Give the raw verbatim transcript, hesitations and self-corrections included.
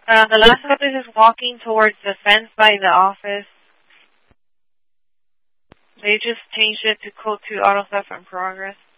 Uh, the last notice is walking towards the fence by the office. They just changed it to code two auto theft in progress.